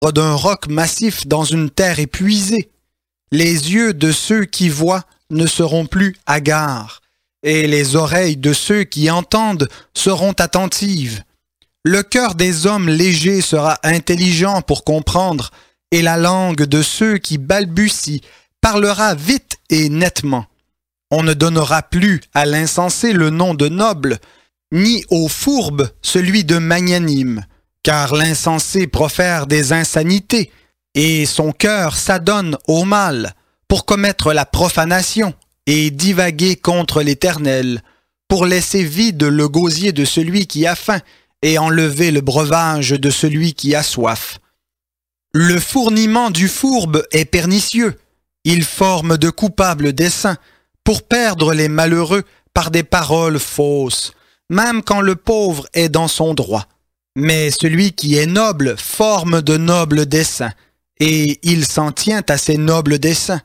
d'un roc massif dans une terre épuisée. Les yeux de ceux qui voient ne seront plus hagards, et les oreilles de ceux qui entendent seront attentives. Le cœur des hommes légers sera intelligent pour comprendre, et la langue de ceux qui balbutient parlera vite et nettement. On ne donnera plus à l'insensé le nom de noble, ni au fourbe celui de magnanime, car l'insensé profère des insanités, et son cœur s'adonne au mal, pour commettre la profanation et divaguer contre l'Éternel, pour laisser vide le gosier de celui qui a faim, et enlever le breuvage de celui qui a soif. Le fourniment du fourbe est pernicieux, il forme de coupables desseins, pour perdre les malheureux par des paroles fausses, même quand le pauvre est dans son droit. Mais celui qui est noble forme de nobles desseins, et il s'en tient à ses nobles desseins.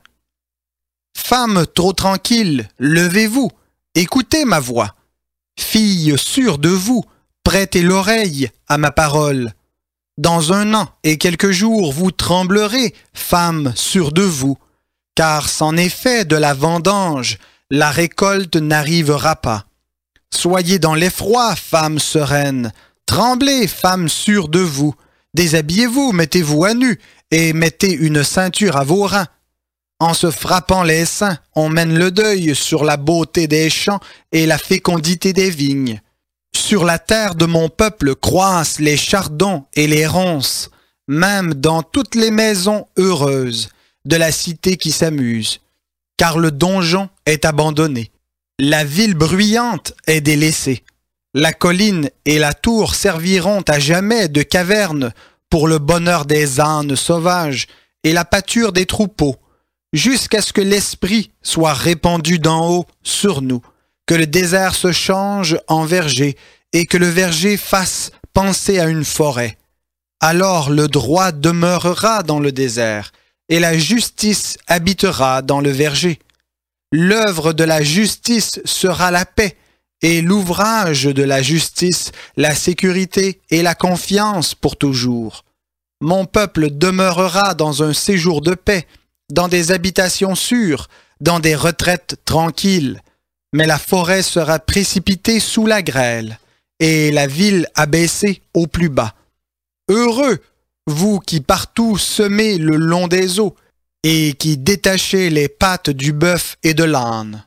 Femmes trop tranquilles, levez-vous, écoutez ma voix. Filles sûres de vous, prêtez l'oreille à ma parole. Dans 1 an et quelques jours, vous tremblerez, femmes sûres de vous, car c'en est fait de la vendange, la récolte n'arrivera pas. Soyez dans l'effroi, femmes sereines, tremblez, femmes sûres de vous, déshabillez-vous, mettez-vous à nu, et mettez une ceinture à vos reins. En se frappant les seins, on mène le deuil sur la beauté des champs et la fécondité des vignes. Sur la terre de mon peuple croissent les chardons et les ronces, même dans toutes les maisons heureuses de la cité qui s'amuse. Car le donjon est abandonné, la ville bruyante est délaissée. La colline et la tour serviront à jamais de caverne pour le bonheur des ânes sauvages et la pâture des troupeaux, jusqu'à ce que l'esprit soit répandu d'en haut sur nous, que le désert se change en verger et que le verger fasse penser à une forêt. Alors le droit demeurera dans le désert et la justice habitera dans le verger. L'œuvre de la justice sera la paix et l'ouvrage de la justice, la sécurité et la confiance pour toujours. Mon peuple demeurera dans un séjour de paix, dans des habitations sûres, dans des retraites tranquilles. Mais la forêt sera précipitée sous la grêle, et la ville abaissée au plus bas. Heureux, vous qui partout semez le long des eaux, et qui détachez les pattes du bœuf et de l'âne.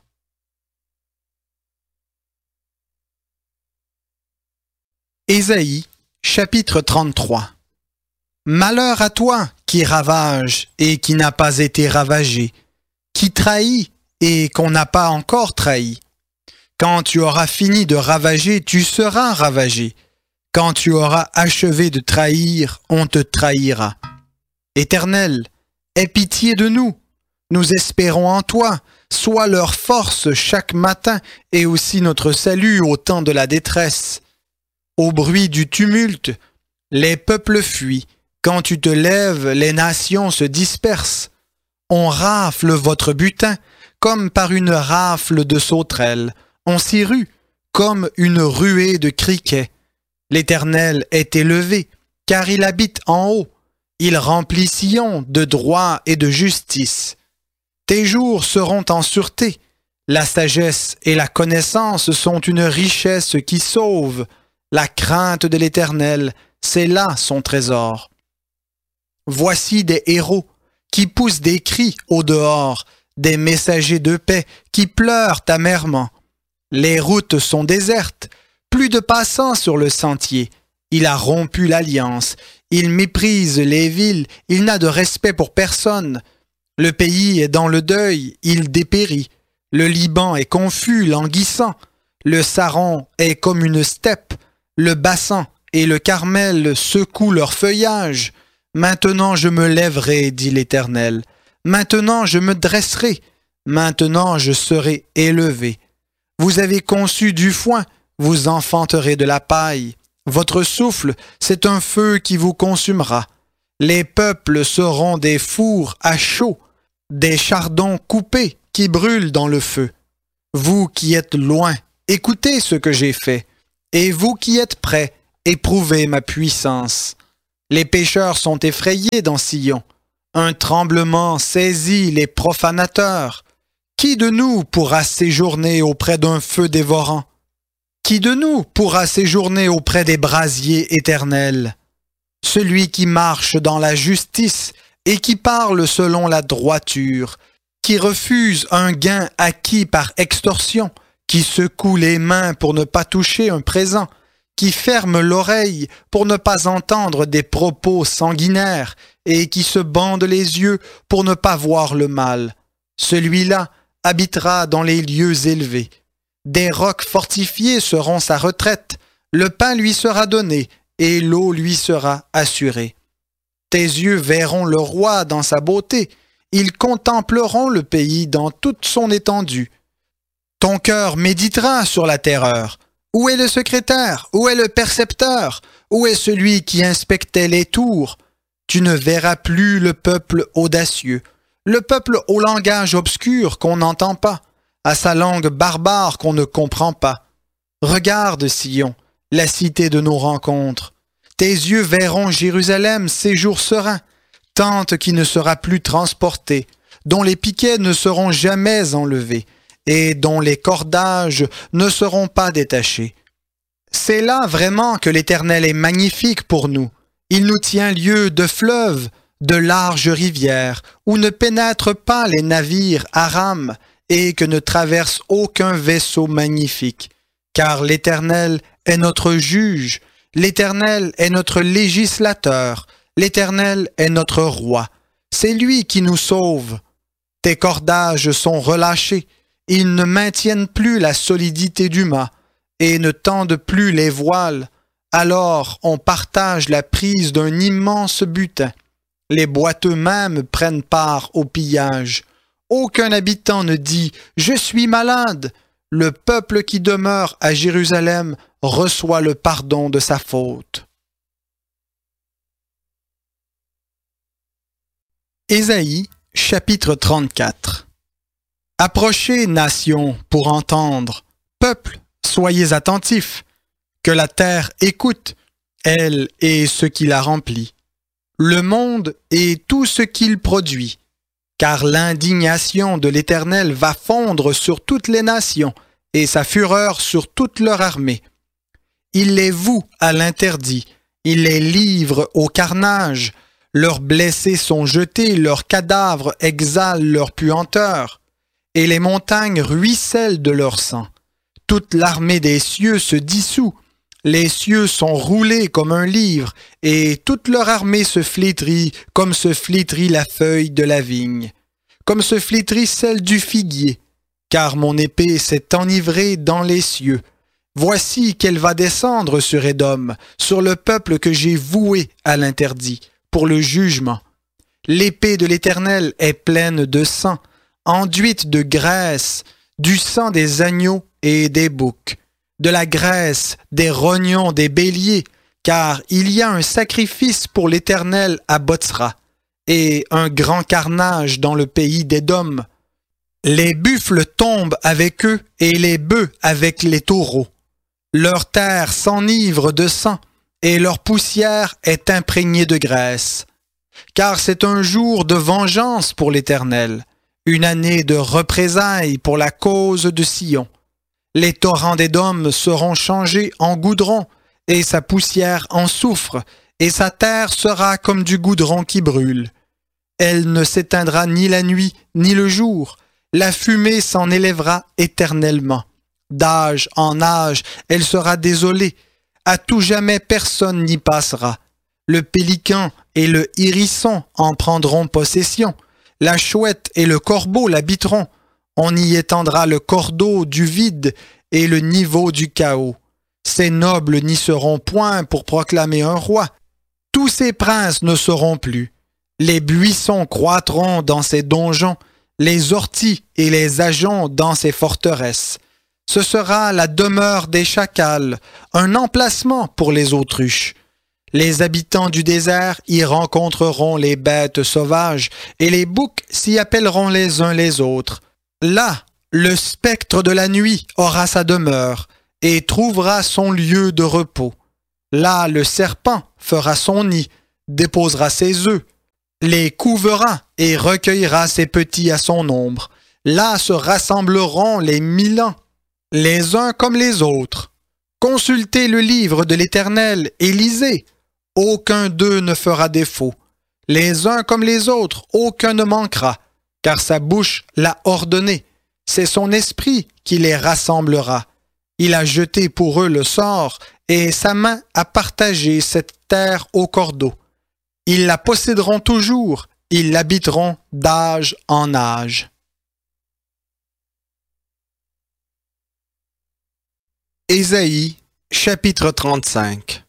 Ésaïe, chapitre 33. Malheur à toi qui ravage et qui n'a pas été ravagé, qui trahit et qu'on n'a pas encore trahi. Quand tu auras fini de ravager, tu seras ravagé. Quand tu auras achevé de trahir, on te trahira. Éternel, aie pitié de nous. Nous espérons en toi. Sois leur force chaque matin et aussi notre salut au temps de la détresse. Au bruit du tumulte, les peuples fuient. Quand tu te lèves, les nations se dispersent. On rafle votre butin comme par une rafle de sauterelles. On s'y rue comme une ruée de criquets. L'Éternel est élevé, car il habite en haut. Il remplit Sion de droit et de justice. Tes jours seront en sûreté. La sagesse et la connaissance sont une richesse qui sauve. La crainte de l'Éternel, c'est là son trésor. Voici des héros qui poussent des cris au dehors, des messagers de paix qui pleurent amèrement. Les routes sont désertes, plus de passants sur le sentier. Il a rompu l'alliance, il méprise les villes, il n'a de respect pour personne. Le pays est dans le deuil, il dépérit. Le Liban est confus, languissant. Le Saron est comme une steppe. Le Bassan et le Carmel secouent leur feuillage. Maintenant je me lèverai, dit l'Éternel. Maintenant je me dresserai. Maintenant je serai élevé. Vous avez conçu du foin, vous enfanterez de la paille. Votre souffle, c'est un feu qui vous consumera. Les peuples seront des fours à chaud, des chardons coupés qui brûlent dans le feu. Vous qui êtes loin, écoutez ce que j'ai fait. Et vous qui êtes près, éprouvez ma puissance. Les pécheurs sont effrayés dans Sion. Un tremblement saisit les profanateurs. Qui de nous pourra séjourner auprès d'un feu dévorant? Qui de nous pourra séjourner auprès des brasiers éternels? Celui qui marche dans la justice et qui parle selon la droiture, qui refuse un gain acquis par extorsion, qui secoue les mains pour ne pas toucher un présent, qui ferme l'oreille pour ne pas entendre des propos sanguinaires et qui se bande les yeux pour ne pas voir le mal. Celui-là habitera dans les lieux élevés. Des rocs fortifiés seront sa retraite, le pain lui sera donné et l'eau lui sera assurée. Tes yeux verront le roi dans sa beauté, ils contempleront le pays dans toute son étendue. Ton cœur méditera sur la terreur. Où est le secrétaire? Où est le percepteur? Où est celui qui inspectait les tours? Tu ne verras plus le peuple audacieux, le peuple au langage obscur qu'on n'entend pas, à sa langue barbare qu'on ne comprend pas. Regarde, Sion, la cité de nos rencontres. Tes yeux verront Jérusalem séjour serein, tente qui ne sera plus transportée, dont les piquets ne seront jamais enlevés, et dont les cordages ne seront pas détachés. C'est là vraiment que l'Éternel est magnifique pour nous. Il nous tient lieu de fleuves, de larges rivières, où ne pénètrent pas les navires à rames, et que ne traverse aucun vaisseau magnifique. Car l'Éternel est notre juge, l'Éternel est notre législateur, l'Éternel est notre roi. C'est lui qui nous sauve. Tes cordages sont relâchés, ils ne maintiennent plus la solidité du mât et ne tendent plus les voiles. Alors on partage la prise d'un immense butin. Les boiteux même prennent part au pillage. Aucun habitant ne dit « Je suis malade ». Le peuple qui demeure à Jérusalem reçoit le pardon de sa faute. Ésaïe, chapitre 34. Approchez, nations, pour entendre. Peuple, soyez attentifs. Que la terre écoute, elle et ce qui la remplit. Le monde et tout ce qu'il produit. Car l'indignation de l'Éternel va fondre sur toutes les nations, et sa fureur sur toute leur armée. Il les voue à l'interdit, il les livre au carnage, leurs blessés sont jetés, leurs cadavres exhalent leur puanteur, et les montagnes ruissellent de leur sang. Toute l'armée des cieux se dissout, les cieux sont roulés comme un livre, et toute leur armée se flétrit comme se flétrit la feuille de la vigne, comme se flétrit celle du figuier, car mon épée s'est enivrée dans les cieux. Voici qu'elle va descendre sur Édom, sur le peuple que j'ai voué à l'interdit, pour le jugement. L'épée de l'Éternel est pleine de sang, enduite de graisse, du sang des agneaux et des boucs, de la graisse, des rognons, des béliers, car il y a un sacrifice pour l'Éternel à Botsra, et un grand carnage dans le pays d'Édom. Les buffles tombent avec eux, et les bœufs avec les taureaux. Leur terre s'enivre de sang, et leur poussière est imprégnée de graisse. Car c'est un jour de vengeance pour l'Éternel, une année de représailles pour la cause de Sion. Les torrents d'Édom seront changés en goudron, et sa poussière en soufre, et sa terre sera comme du goudron qui brûle. Elle ne s'éteindra ni la nuit, ni le jour. La fumée s'en élèvera éternellement. D'âge en âge, elle sera désolée. À tout jamais, personne n'y passera. Le pélican et le hérisson en prendront possession. La chouette et le corbeau l'habiteront. On y étendra le cordeau du vide et le niveau du chaos. Ces nobles n'y seront point pour proclamer un roi. Tous ces princes ne seront plus. Les buissons croîtront dans ces donjons, les orties et les ajoncs dans ces forteresses. Ce sera la demeure des chacals, un emplacement pour les autruches. Les habitants du désert y rencontreront les bêtes sauvages, et les boucs s'y appelleront les uns les autres. Là, le spectre de la nuit aura sa demeure, et trouvera son lieu de repos. Là, le serpent fera son nid, déposera ses œufs, les couvera et recueillera ses petits à son ombre. Là se rassembleront les 1000 ans, les uns comme les autres. Consultez le livre de l'Éternel et lisez. Aucun d'eux ne fera défaut. Les uns comme les autres, aucun ne manquera, car sa bouche l'a ordonné. C'est son esprit qui les rassemblera. Il a jeté pour eux le sort, et sa main a partagé cette terre au cordeau. Ils la posséderont toujours, ils l'habiteront d'âge en âge. Ésaïe, chapitre 35.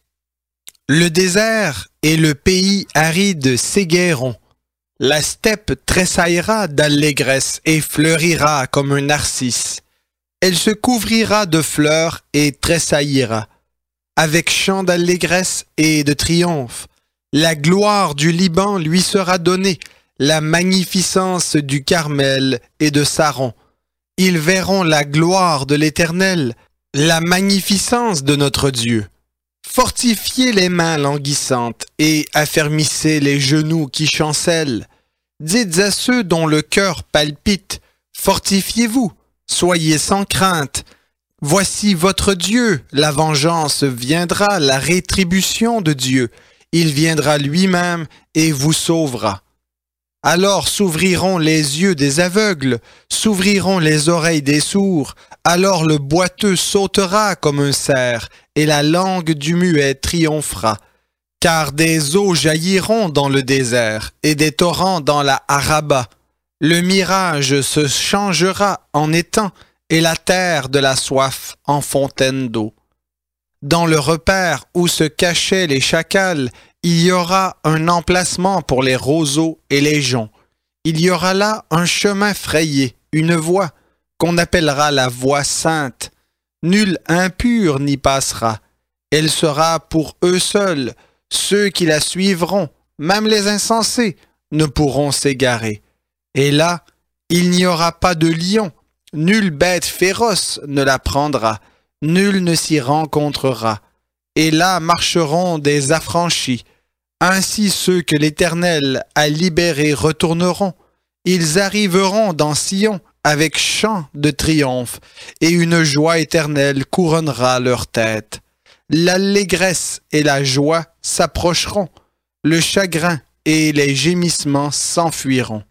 Le désert et le pays aride s'égaieront. La steppe tressaillera d'allégresse et fleurira comme un narcisse. Elle se couvrira de fleurs et tressaillira. Avec chant d'allégresse et de triomphe, la gloire du Liban lui sera donnée, la magnificence du Carmel et de Saron. Ils verront la gloire de l'Éternel, la magnificence de notre Dieu. Fortifiez les mains languissantes et affermissez les genoux qui chancellent. Dites à ceux dont le cœur palpite, fortifiez-vous, soyez sans crainte. Voici votre Dieu, la vengeance viendra, la rétribution de Dieu. Il viendra lui-même et vous sauvera. Alors s'ouvriront les yeux des aveugles, s'ouvriront les oreilles des sourds, alors le boiteux sautera comme un cerf, et la langue du muet triomphera. Car des eaux jailliront dans le désert, et des torrents dans la Araba. Le mirage se changera en étang, et la terre de la soif en fontaine d'eau. Dans le repaire où se cachaient les chacals, il y aura un emplacement pour les roseaux et les joncs. Il y aura là un chemin frayé, une voie, qu'on appellera la voie sainte. Nul impur n'y passera. Elle sera pour eux seuls. Ceux qui la suivront, même les insensés, ne pourront s'égarer. Et là, il n'y aura pas de lion. Nulle bête féroce ne la prendra. Nul ne s'y rencontrera. Et là marcheront des affranchis. Ainsi ceux que l'Éternel a libérés retourneront. Ils arriveront dans Sion avec chant de triomphe, et une joie éternelle couronnera leur tête. L'allégresse et la joie s'approcheront, le chagrin et les gémissements s'enfuiront.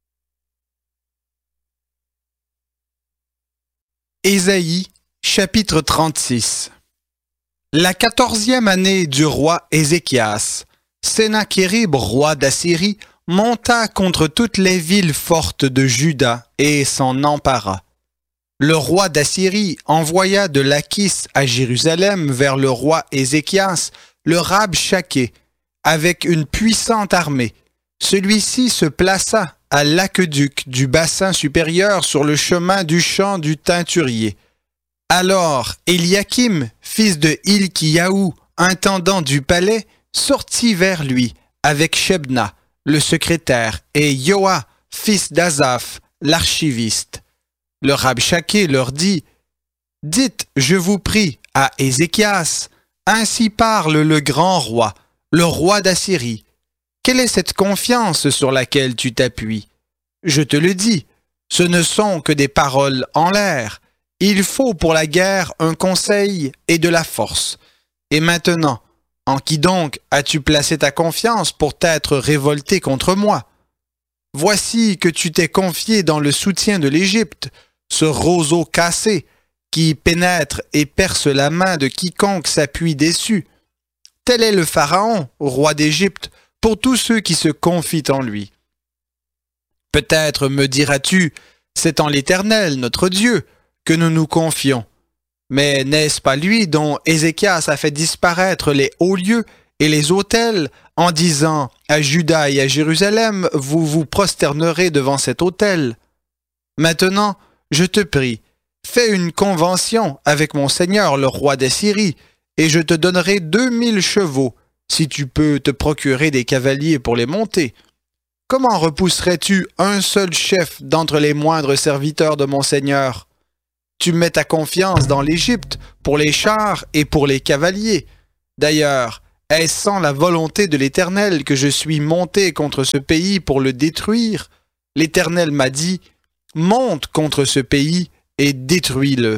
Ésaïe, chapitre 36. La 14e année du roi Ézéchias, Sennachérib, roi d'Assyrie, monta contre toutes les villes fortes de Juda et s'en empara. Le roi d'Assyrie envoya de Lachis à Jérusalem vers le roi Ézéchias, le Rabshaké, avec une puissante armée. Celui-ci se plaça à l'aqueduc du bassin supérieur sur le chemin du champ du teinturier. Alors Éliakim, fils de Hilkiyahu, intendant du palais, sortit vers lui avec Shebna, le secrétaire, et Yoa, fils d'Azaph, l'archiviste. Le Rabshaké leur dit, « Dites, je vous prie, à Ézéchias, ainsi parle le grand roi, le roi d'Assyrie. Quelle est cette confiance sur laquelle tu t'appuies? Je te le dis, ce ne sont que des paroles en l'air. Il faut pour la guerre un conseil et de la force. Et maintenant, en qui donc as-tu placé ta confiance pour t'être révolté contre moi? Voici que tu t'es confié dans le soutien de l'Égypte, ce roseau cassé, qui pénètre et perce la main de quiconque s'appuie dessus. Tel est le Pharaon, roi d'Égypte, pour tous ceux qui se confient en lui. Peut-être me diras-tu, c'est en l'Éternel, notre Dieu, que nous nous confions. Mais n'est-ce pas lui dont Ézéchias a fait disparaître les hauts lieux et les autels en disant à Juda et à Jérusalem, vous vous prosternerez devant cet autel? Maintenant, je te prie, fais une convention avec mon seigneur le roi d'Assyrie, et je te donnerai 2000 chevaux, si tu peux te procurer des cavaliers pour les monter. Comment repousserais-tu un seul chef d'entre les moindres serviteurs de mon seigneur? Tu mets ta confiance dans l'Égypte pour les chars et pour les cavaliers. D'ailleurs, Est-ce sans la volonté de l'Éternel que je suis monté contre ce pays pour le détruire? L'Éternel m'a dit, monte contre ce pays et détruis-le.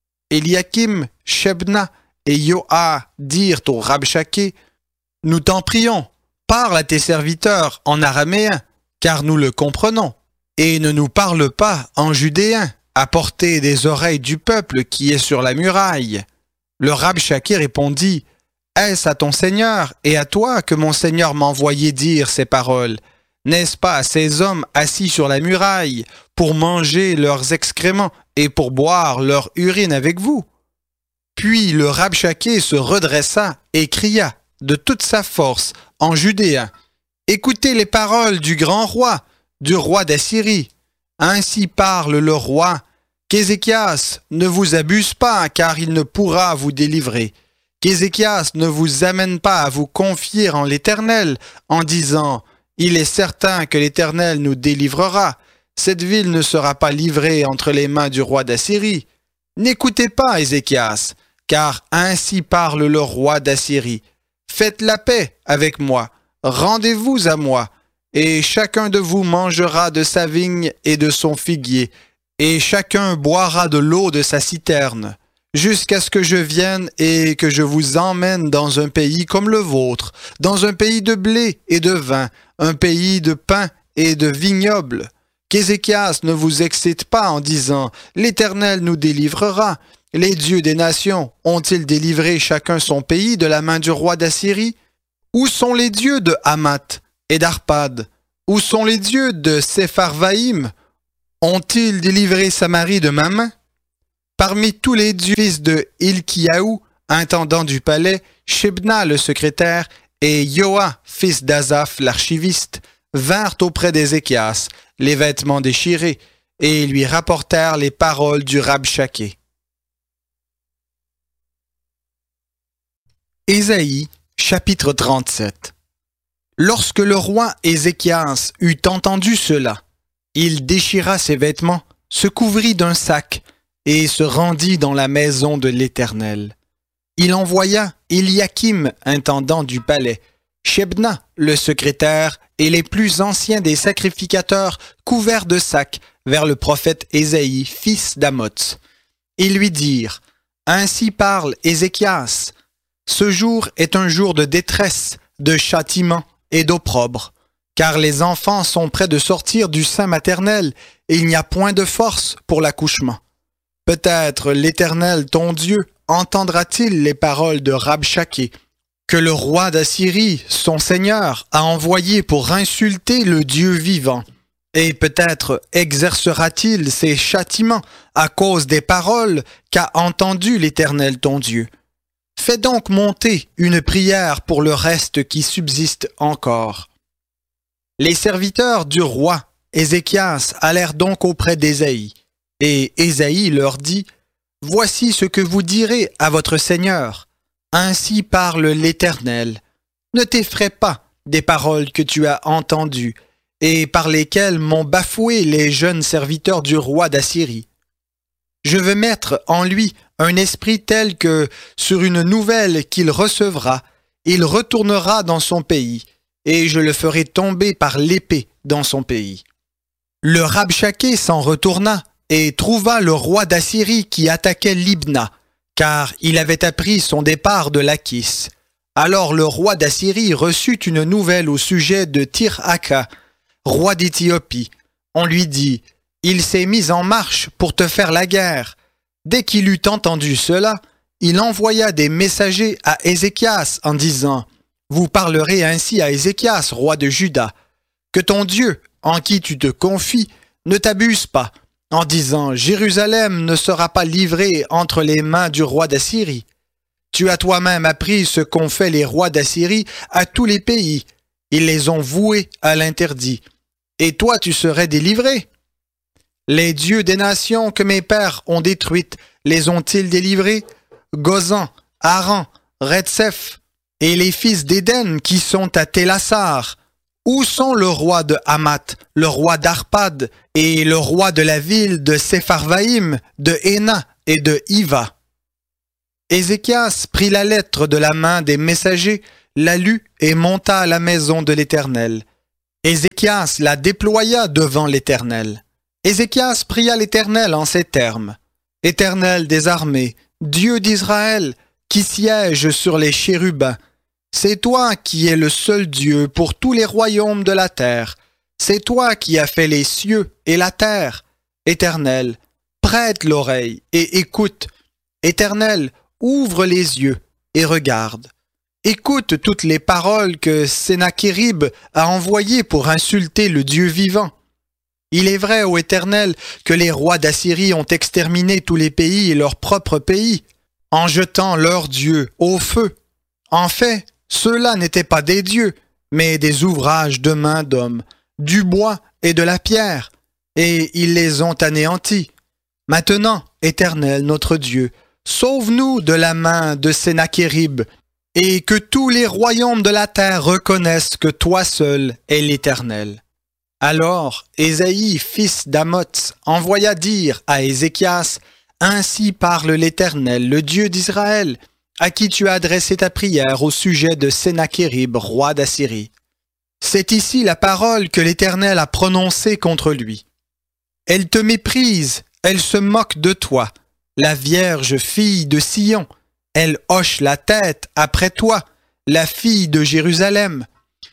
Eliakim, Shebna et Yoa dirent au Rabshakeh, nous t'en prions, parle à tes serviteurs en araméen, car nous le comprenons, et ne nous parle pas en judéen, à portée des oreilles du peuple qui est sur la muraille. Le Rabshakeh répondit, est-ce à ton Seigneur et à toi que mon Seigneur m'a envoyé dire ces paroles? N'est-ce pas à ces hommes assis sur la muraille pour manger leurs excréments et pour boire leur urine avec vous? Puis le Rabshakeh se redressa et cria de toute sa force en judéen, écoutez les paroles du grand roi, du roi d'Assyrie. Ainsi parle le roi, qu'Ézéchias ne vous abuse pas, car il ne pourra vous délivrer. Qu'Ézéchias ne vous amène pas à vous confier en l'Éternel, en disant, il est certain que l'Éternel nous délivrera. Cette ville ne sera pas livrée entre les mains du roi d'Assyrie. N'écoutez pas Ézéchias, car ainsi parle le roi d'Assyrie. Faites la paix avec moi, rendez-vous à moi, et chacun de vous mangera de sa vigne et de son figuier, et chacun boira de l'eau de sa citerne, jusqu'à ce que je vienne et que je vous emmène dans un pays comme le vôtre, dans un pays de blé et de vin, un pays de pain et de vignobles. Qu'Ézéchias ne vous excite pas en disant « L'Éternel nous délivrera ». Les dieux des nations ont-ils délivré chacun son pays de la main du roi d'Assyrie? Où sont les dieux de Hamath et d'Arpad? Où sont les dieux de Sepharvaïm? Ont-ils délivré Samarie de ma main? Parmi tous les dieux fils de Hilkiaou, intendant du palais, Shebna le secrétaire et Yoa, fils d'Azaph l'archiviste, vinrent auprès d'Ézéchias, les vêtements déchirés, et lui rapportèrent les paroles du Rabshakeh. Ésaïe, chapitre 37. Lorsque le roi Ézéchias eut entendu cela, il déchira ses vêtements, se couvrit d'un sac, et se rendit dans la maison de l'Éternel. Il envoya Eliakim, intendant du palais, Shebna, le secrétaire, et les plus anciens des sacrificateurs couverts de sacs vers le prophète Ésaïe, fils d'Amoz. Ils lui dirent, « Ainsi parle Ézéchias. Ce jour est un jour de détresse, de châtiment et d'opprobre, car les enfants sont près de sortir du sein maternel et il n'y a point de force pour l'accouchement. Peut-être l'Éternel, ton Dieu, entendra-t-il les paroles de Rabshakeh, que le roi d'Assyrie, son seigneur, a envoyé pour insulter le Dieu vivant, et peut-être exercera-t-il ses châtiments à cause des paroles qu'a entendues l'Éternel, ton Dieu. Fais donc monter une prière pour le reste qui subsiste encore. » Les serviteurs du roi Ézéchias allèrent donc auprès d'Ésaïe, et Ésaïe leur dit, « Voici ce que vous direz à votre Seigneur. Ainsi parle l'Éternel. Ne t'effraie pas des paroles que tu as entendues, et par lesquelles m'ont bafoué les jeunes serviteurs du roi d'Assyrie. Je veux mettre en lui un esprit tel que, sur une nouvelle qu'il recevra, il retournera dans son pays, et je le ferai tomber par l'épée dans son pays. » Le Rabshakeh s'en retourna et trouva le roi d'Assyrie qui attaquait Libna, car il avait appris son départ de Lachis. Alors le roi d'Assyrie reçut une nouvelle au sujet de Tir-Haka, roi d'Éthiopie. On lui dit, « Il s'est mis en marche pour te faire la guerre. » Dès qu'il eut entendu cela, il envoya des messagers à Ézéchias en disant, « Vous parlerez ainsi à Ézéchias, roi de Juda, que ton Dieu, en qui tu te confies, ne t'abuse pas, en disant, Jérusalem ne sera pas livrée entre les mains du roi d'Assyrie. Tu as toi-même appris ce qu'ont fait les rois d'Assyrie à tous les pays. Ils les ont voués à l'interdit. Et toi, tu serais délivré. Les dieux des nations que mes pères ont détruites, les ont-ils délivrés? Gozan, Aran, Retseph, et les fils d'Éden qui sont à Télassar. Où sont le roi de Hamath, le roi d'Arpad, et le roi de la ville de Sepharvaïm, de Héna et de Hiva? Ézéchias prit la lettre de la main des messagers, la lut et monta à la maison de l'Éternel. Ézéchias la déploya devant l'Éternel. Ézéchias pria l'Éternel en ces termes. « Éternel des armées, Dieu d'Israël, qui siège sur les chérubins, c'est toi qui es le seul Dieu pour tous les royaumes de la terre. C'est toi qui as fait les cieux et la terre. Éternel, prête l'oreille et écoute. Éternel, ouvre les yeux et regarde. Écoute toutes les paroles que Sennachérib a envoyées pour insulter le Dieu vivant. Il est vrai, ô Éternel, que les rois d'Assyrie ont exterminé tous les pays et leur propre pays, en jetant leurs dieux au feu. En fait, ceux-là n'étaient pas des dieux, mais des ouvrages de main d'hommes, du bois et de la pierre, et ils les ont anéantis. Maintenant, Éternel notre Dieu, sauve-nous de la main de Sennachérib, et que tous les royaumes de la terre reconnaissent que toi seul es l'Éternel. » Alors Ésaïe, fils d'Amoz, envoya dire à Ézéchias, « Ainsi parle l'Éternel, le Dieu d'Israël, à qui tu as adressé ta prière au sujet de Sennachérib, roi d'Assyrie. C'est ici la parole que l'Éternel a prononcée contre lui. Elle te méprise, elle se moque de toi, la vierge fille de Sion, elle hoche la tête après toi, la fille de Jérusalem.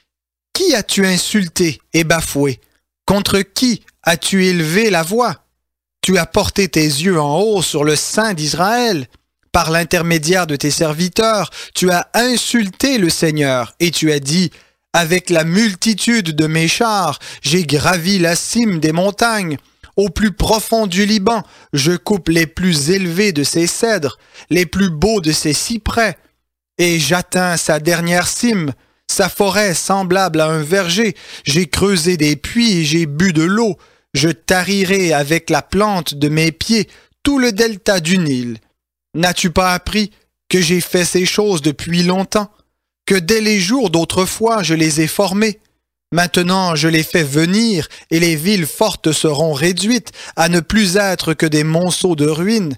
Qui as-tu insulté et bafoué? Contre qui as-tu élevé la voix? Tu as porté tes yeux en haut sur le sein d'Israël. Par l'intermédiaire de tes serviteurs, tu as insulté le Seigneur et tu as dit « Avec la multitude de mes chars, j'ai gravi la cime des montagnes. Au plus profond du Liban, je coupe les plus élevés de ses cèdres, les plus beaux de ses cyprès, et j'atteins sa dernière cime. Sa forêt semblable à un verger, j'ai creusé des puits et j'ai bu de l'eau. Je tarirai avec la plante de mes pieds tout le delta du Nil. N'as-tu pas appris que j'ai fait ces choses depuis longtemps, que dès les jours d'autrefois je les ai formées? Maintenant je les fais venir et les villes fortes seront réduites à ne plus être que des monceaux de ruines.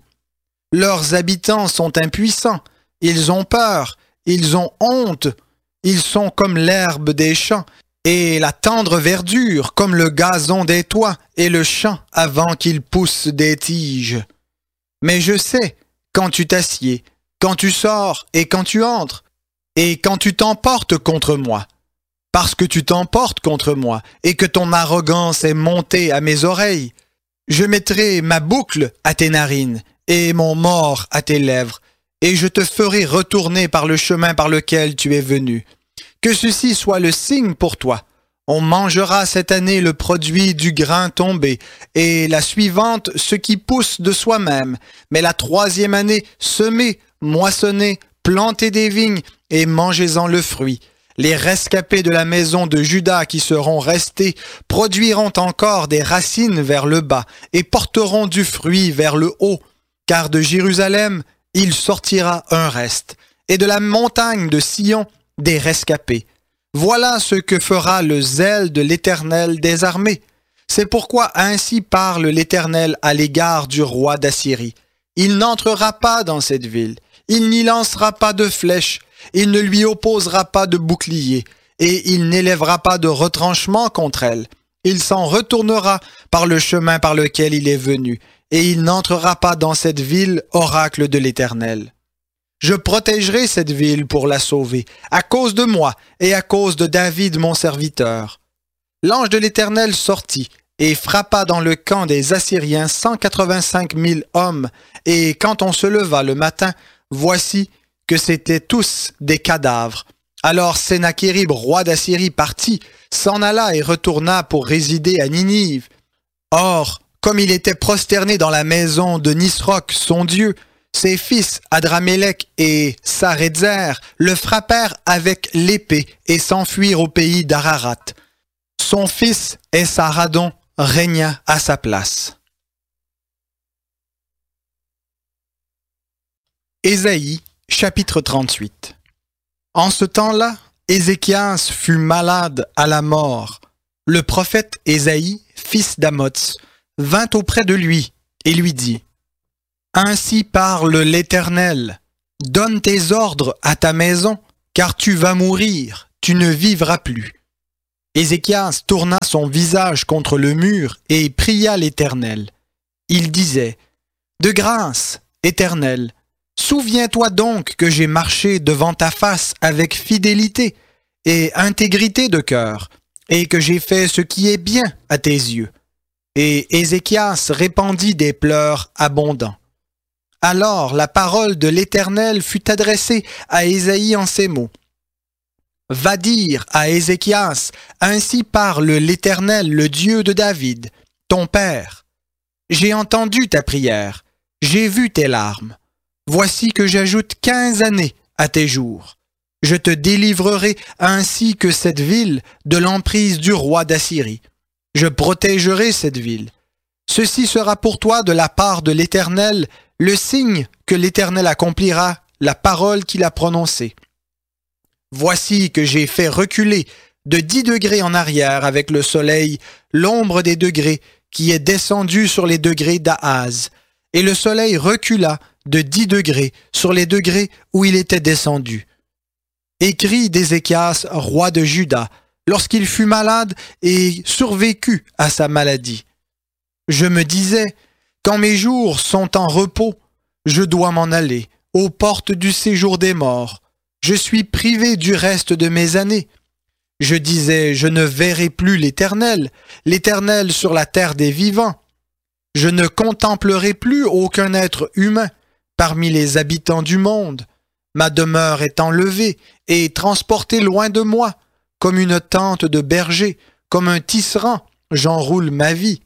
Leurs habitants sont impuissants, ils ont peur, ils ont honte. Ils sont comme l'herbe des champs, et la tendre verdure comme le gazon des toits et le champ avant qu'il pousse des tiges. Mais je sais quand tu t'assieds, quand tu sors et quand tu entres, et quand tu t'emportes contre moi. Parce que tu t'emportes contre moi, et que ton arrogance est montée à mes oreilles, je mettrai ma boucle à tes narines, et mon mors à tes lèvres, et je te ferai retourner par le chemin par lequel tu es venu. Que ceci soit le signe pour toi. On mangera cette année le produit du grain tombé, et la suivante ce qui pousse de soi-même. Mais la troisième année, semez, moissonnez, plantez des vignes, et mangez-en le fruit. Les rescapés de la maison de Juda qui seront restés produiront encore des racines vers le bas, et porteront du fruit vers le haut. Car de Jérusalem, il sortira un reste, et de la montagne de Sion, des rescapés. Voilà ce que fera le zèle de l'Éternel des armées. C'est pourquoi ainsi parle l'Éternel à l'égard du roi d'Assyrie. Il n'entrera pas dans cette ville, il n'y lancera pas de flèches, il ne lui opposera pas de bouclier, et il n'élèvera pas de retranchement contre elle. Il s'en retournera par le chemin par lequel il est venu, et il n'entrera pas dans cette ville, oracle de l'Éternel. Je protégerai cette ville pour la sauver, à cause de moi et à cause de David mon serviteur. L'ange de l'Éternel sortit et frappa dans le camp des Assyriens 185 000 hommes, et quand on se leva le matin, voici que c'étaient tous des cadavres. Alors Sennachérib, roi d'Assyrie, partit, s'en alla et retourna pour résider à Ninive. Or, comme il était prosterné dans la maison de Nisroch, son dieu, ses fils Adramélec et Sarézer le frappèrent avec l'épée et s'enfuirent au pays d'Ararat. Son fils Esarhaddon régna à sa place. Ésaïe, chapitre 38. En ce temps-là, Ézéchias fut malade à la mort. Le prophète Ésaïe, fils d'Amoz, vint auprès de lui et lui dit: Ainsi parle l'Éternel, donne tes ordres à ta maison, car tu vas mourir, tu ne vivras plus. » Ézéchias tourna son visage contre le mur et pria l'Éternel. Il disait, « De grâce, Éternel, souviens-toi donc que j'ai marché devant ta face avec fidélité et intégrité de cœur, et que j'ai fait ce qui est bien à tes yeux. » Et Ézéchias répandit des pleurs abondants. Alors la parole de l'Éternel fut adressée à Ésaïe en ces mots. « Va dire à Ézéchias, ainsi parle l'Éternel, le Dieu de David, ton père. J'ai entendu ta prière, j'ai vu tes larmes. Voici que j'ajoute 15 années à tes jours. Je te délivrerai ainsi que cette ville de l'emprise du roi d'Assyrie. Je protégerai cette ville. Ceci sera pour toi de la part de l'Éternel le signe que l'Éternel accomplira la parole qu'il a prononcée. Voici que j'ai fait reculer de 10 degrés en arrière avec le soleil l'ombre des degrés qui est descendue sur les degrés d'Ahaz, et le soleil recula de 10 degrés sur les degrés où il était descendu. » Écrit d'Ézéchias, roi de Juda, lorsqu'il fut malade et survécut à sa maladie. Je me disais, quand mes jours sont en repos, je dois m'en aller, aux portes du séjour des morts. Je suis privé du reste de mes années. Je disais, je ne verrai plus l'Éternel, l'Éternel sur la terre des vivants. Je ne contemplerai plus aucun être humain parmi les habitants du monde. Ma demeure est enlevée et transportée loin de moi, comme une tente de berger, comme un tisserand, j'enroule ma vie.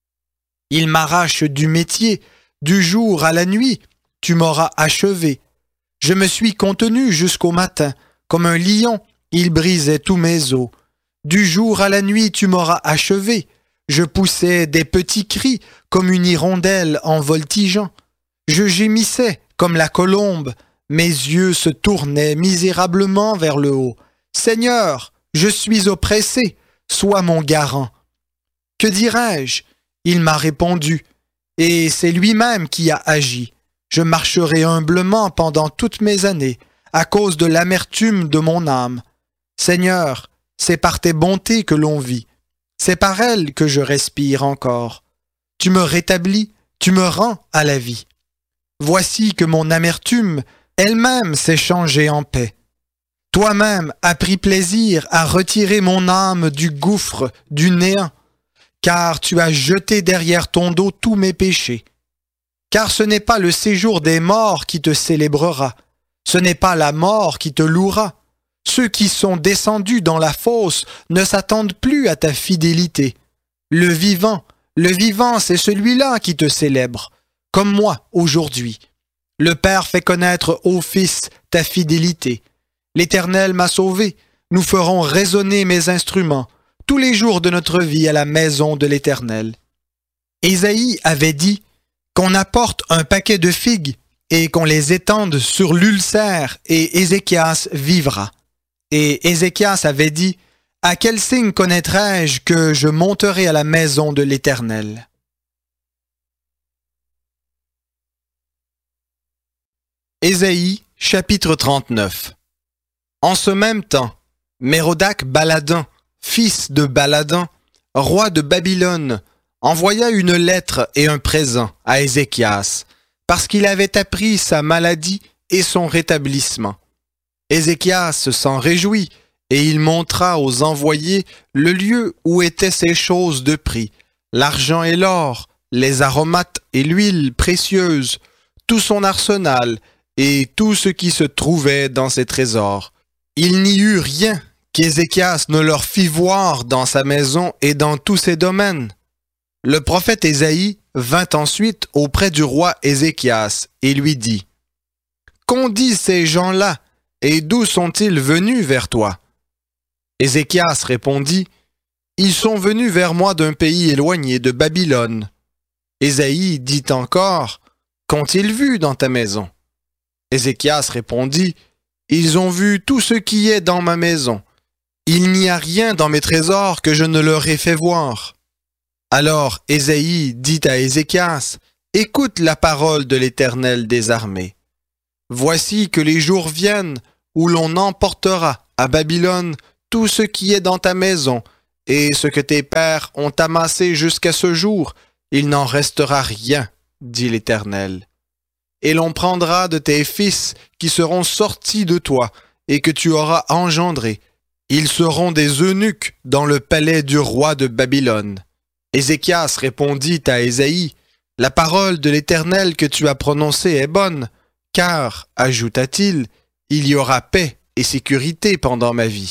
Il m'arrache du métier, du jour à la nuit, tu m'auras achevé. Je me suis contenu jusqu'au matin, comme un lion, il brisait tous mes os. Du jour à la nuit, tu m'auras achevé. Je poussais des petits cris, comme une hirondelle en voltigeant. Je gémissais comme la colombe, mes yeux se tournaient misérablement vers le haut. Seigneur, je suis oppressé, sois mon garant. Que dirais-je? Il m'a répondu, et c'est lui-même qui a agi. Je marcherai humblement pendant toutes mes années, à cause de l'amertume de mon âme. Seigneur, c'est par tes bontés que l'on vit. C'est par elles que je respire encore. Tu me rétablis, tu me rends à la vie. Voici que mon amertume elle-même s'est changée en paix. Toi-même as pris plaisir à retirer mon âme du gouffre, du néant, car tu as jeté derrière ton dos tous mes péchés. Car ce n'est pas le séjour des morts qui te célébrera, ce n'est pas la mort qui te louera. Ceux qui sont descendus dans la fosse ne s'attendent plus à ta fidélité. Le vivant, c'est celui-là qui te célèbre, comme moi aujourd'hui. Le Père fait connaître au Fils ta fidélité. L'Éternel m'a sauvé, nous ferons résonner mes instruments tous les jours de notre vie à la maison de l'Éternel. Ésaïe avait dit qu'on apporte un paquet de figues et qu'on les étende sur l'ulcère et Ézéchias vivra. Et Ézéchias avait dit « À quel signe connaîtrai-je que je monterai à la maison de l'Éternel » Ésaïe, chapitre 39. En ce même temps, Mérodach Baladin, fils de Baladin, roi de Babylone, envoya une lettre et un présent à Ézéchias, parce qu'il avait appris sa maladie et son rétablissement. Ézéchias s'en réjouit, et il montra aux envoyés le lieu où étaient ces choses de prix, l'argent et l'or, les aromates et l'huile précieuse, tout son arsenal, et tout ce qui se trouvait dans ses trésors. Il n'y eut rien qu'Ézéchias ne leur fit voir dans sa maison et dans tous ses domaines. Le prophète Ésaïe vint ensuite auprès du roi Ézéchias et lui dit « Qu'ont dit ces gens-là, et d'où sont-ils venus vers toi ?» Ézéchias répondit « Ils sont venus vers moi d'un pays éloigné de Babylone. » Ésaïe dit encore « Qu'ont-ils vu dans ta maison ?» Ézéchias répondit « Ils ont vu tout ce qui est dans ma maison. Il n'y a rien dans mes trésors que je ne leur ai fait voir. » Alors Ésaïe dit à Ézéchias « Écoute la parole de l'Éternel des armées. Voici que les jours viennent où l'on emportera à Babylone tout ce qui est dans ta maison, et ce que tes pères ont amassé jusqu'à ce jour, il n'en restera rien, dit l'Éternel. Et l'on prendra de tes fils qui seront sortis de toi, et que tu auras engendrés. Ils seront des eunuques dans le palais du roi de Babylone. Ézéchias répondit à Ésaïe, « La parole de l'Éternel que tu as prononcée est bonne, car, ajouta-t-il, il y aura paix et sécurité pendant ma vie. »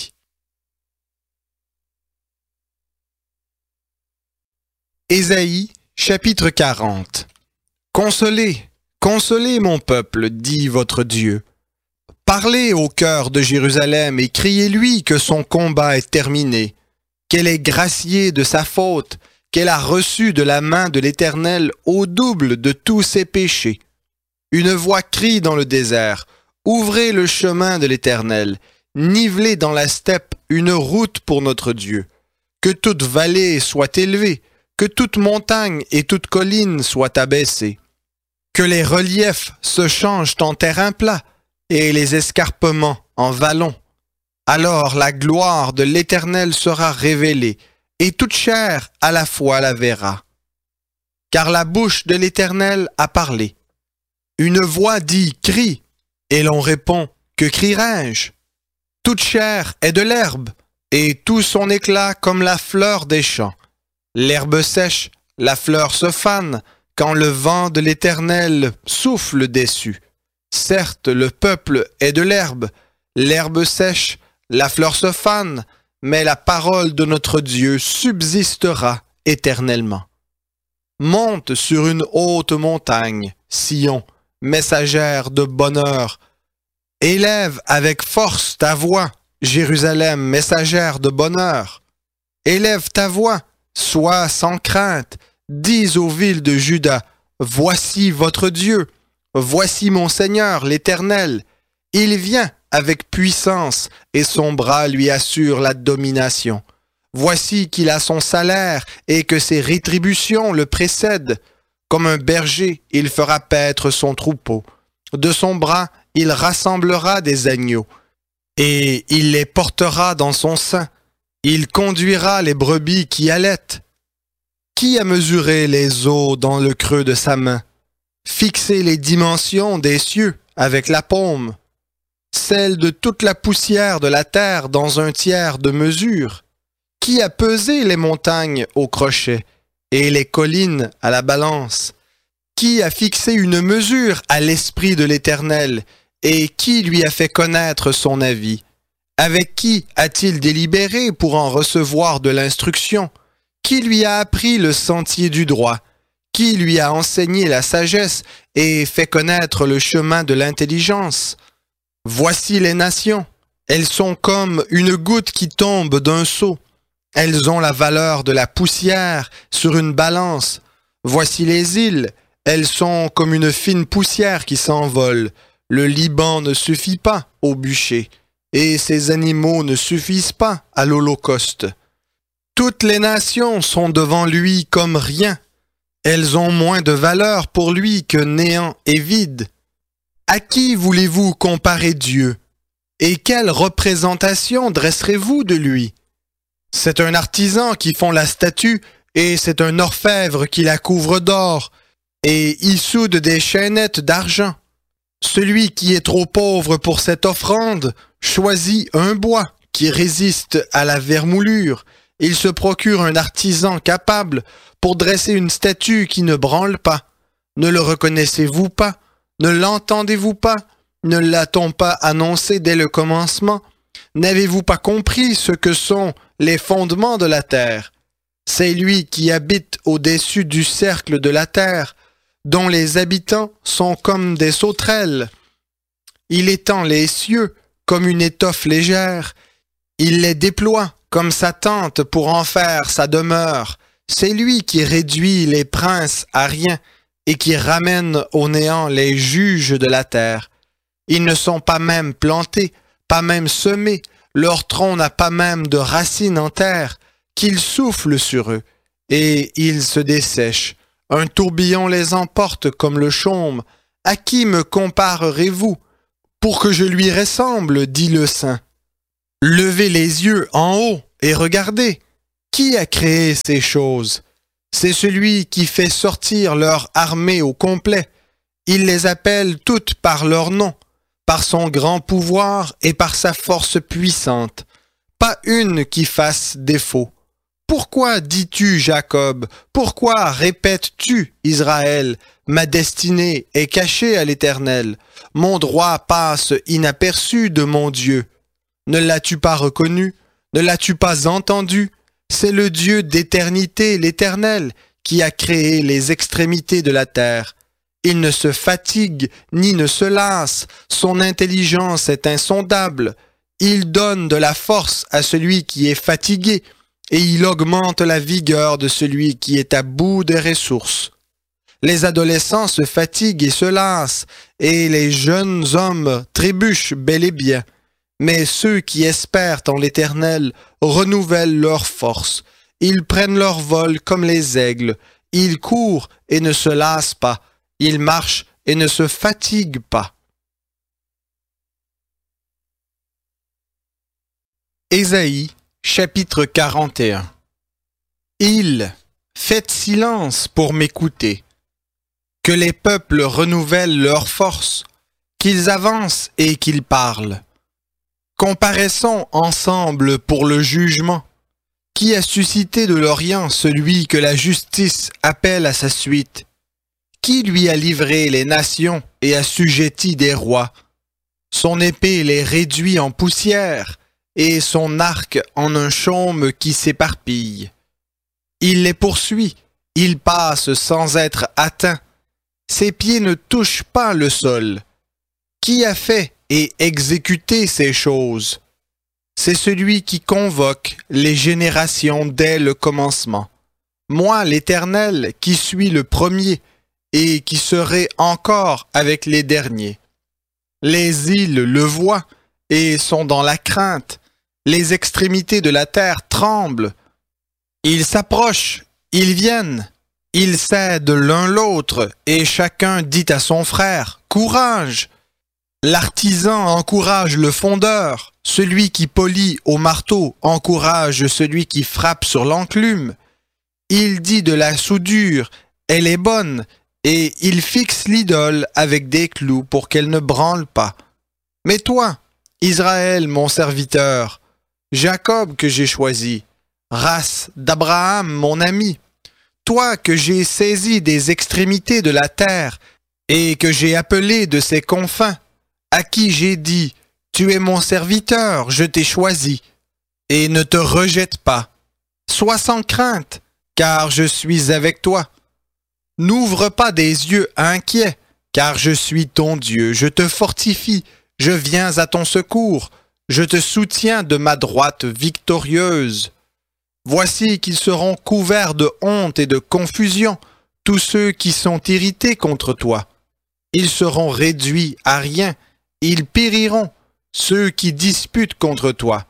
Ésaïe, chapitre 40. Consolez, consolez mon peuple, dit votre Dieu. Parlez au cœur de Jérusalem et criez-lui que son combat est terminé, qu'elle est graciée de sa faute, qu'elle a reçu de la main de l'Éternel au double de tous ses péchés. Une voix crie dans le désert, ouvrez le chemin de l'Éternel, nivelez dans la steppe une route pour notre Dieu. Que toute vallée soit élevée, que toute montagne et toute colline soient abaissées. Que les reliefs se changent en terrain plat et les escarpements en vallons. Alors la gloire de l'Éternel sera révélée, et toute chair à la fois la verra. Car la bouche de l'Éternel a parlé. Une voix dit « Crie », et l'on répond « Que crierai-je » Toute chair est de l'herbe, et tout son éclat comme la fleur des champs. L'herbe sèche, la fleur se fane, quand le vent de l'Éternel souffle dessus. Certes, le peuple est de l'herbe sèche, la fleur se fane, mais la parole de notre Dieu subsistera éternellement. Monte sur une haute montagne, Sion, messagère de bonheur. Élève avec force ta voix, Jérusalem, messagère de bonheur. Élève ta voix, sois sans crainte, dis aux villes de Juda, voici votre Dieu, voici mon Seigneur l'Éternel. Il vient avec puissance et son bras lui assure la domination. Voici qu'il a son salaire et que ses rétributions le précèdent. Comme un berger, il fera paître son troupeau. De son bras, il rassemblera des agneaux et il les portera dans son sein. Il conduira les brebis qui allaitent. Qui a mesuré les eaux dans le creux de sa main, fixé les dimensions des cieux avec la paume, celle de toute la poussière de la terre dans un tiers de mesure? Qui a pesé les montagnes au crochet et les collines à la balance? Qui a fixé une mesure à l'Esprit de l'Éternel et qui lui a fait connaître son avis? Avec qui a-t-il délibéré pour en recevoir de l'instruction? Qui lui a appris le sentier du droit? Qui lui a enseigné la sagesse et fait connaître le chemin de l'intelligence? Voici les nations, elles sont comme une goutte qui tombe d'un seau. Elles ont la valeur de la poussière sur une balance. Voici les îles, elles sont comme une fine poussière qui s'envole. Le Liban ne suffit pas au bûcher, et ses animaux ne suffisent pas à l'holocauste. Toutes les nations sont devant lui comme rien. Elles ont moins de valeur pour lui que néant et vide. À qui voulez-vous comparer Dieu? Et quelle représentation dresserez-vous de lui? C'est un artisan qui fond la statue, et c'est un orfèvre qui la couvre d'or, et y soude des chaînettes d'argent. Celui qui est trop pauvre pour cette offrande choisit un bois qui résiste à la vermoulure. Il se procure un artisan capable pour dresser une statue qui ne branle pas. Ne le reconnaissez-vous pas? Ne l'entendez-vous pas? Ne l'a-t-on pas annoncé dès le commencement? N'avez-vous pas compris ce que sont les fondements de la terre? C'est lui qui habite au-dessus du cercle de la terre, dont les habitants sont comme des sauterelles. Il étend les cieux comme une étoffe légère. Il les déploie comme sa tente pour en faire sa demeure. C'est lui qui réduit les princes à rien et qui ramène au néant les juges de la terre. Ils ne sont pas même plantés, pas même semés, leur tronc n'a pas même de racines en terre, qu'il souffle sur eux, et ils se dessèchent. Un tourbillon les emporte comme le chaume. À qui me comparerez-vous? pour que je lui ressemble, dit le Saint. Levez les yeux en haut et regardez. Qui a créé ces choses? C'est celui qui fait sortir leur armée au complet. Il les appelle toutes par leur nom, par son grand pouvoir et par sa force puissante. Pas une qui fasse défaut. Pourquoi dis-tu, Jacob? Pourquoi répètes-tu, Israël? Ma destinée est cachée à l'Éternel. Mon droit passe inaperçu de mon Dieu. Ne l'as-tu pas reconnu? Ne l'as-tu pas entendu? C'est le Dieu d'éternité, l'Éternel, qui a créé les extrémités de la terre. Il ne se fatigue ni ne se lasse. Son intelligence est insondable. Il donne de la force à celui qui est fatigué, et il augmente la vigueur de celui qui est à bout des ressources. Les adolescents se fatiguent et se lassent, et les jeunes hommes trébuchent bel et bien. Mais ceux qui espèrent en l'Éternel renouvellent leur force. Ils prennent leur vol comme les aigles. Ils courent et ne se lassent pas. Ils marchent et ne se fatiguent pas. Ésaïe, chapitre 41. Faites silence pour m'écouter. Que les peuples renouvellent leur force, qu'ils avancent et qu'ils parlent. Comparaissons ensemble pour le jugement. Qui a suscité de l'Orient celui que la justice appelle à sa suite? Qui lui a livré les nations et assujetti des rois? Son épée les réduit en poussière, et son arc en un chaume qui s'éparpille. Il les poursuit, il passe sans être atteint. Ses pieds ne touchent pas le sol. Qui a fait et exécuté ces choses? C'est celui qui convoque les générations dès le commencement. Moi, l'Éternel, qui suis le premier, et qui serai encore avec les derniers. Les îles le voient et sont dans la crainte. Les extrémités de la terre tremblent. Ils s'approchent, ils viennent, ils cèdent l'un l'autre, et chacun dit à son frère, « Courage !» L'artisan encourage le fondeur, celui qui polit au marteau encourage celui qui frappe sur l'enclume. Il dit de la soudure, « Elle est bonne !» et il fixe l'idole avec des clous pour qu'elle ne branle pas. Mais toi, Israël, mon serviteur, Jacob que j'ai choisi, race d'Abraham, mon ami, toi que j'ai saisi des extrémités de la terre et que j'ai appelé de ses confins, à qui j'ai dit, tu es mon serviteur, je t'ai choisi, et ne te rejette pas. Sois sans crainte, car je suis avec toi. N'ouvre pas des yeux inquiets, car je suis ton Dieu, je te fortifie, je viens à ton secours, je te soutiens de ma droite victorieuse. Voici qu'ils seront couverts de honte et de confusion, tous ceux qui sont irrités contre toi. Ils seront réduits à rien, ils périront, ceux qui disputent contre toi.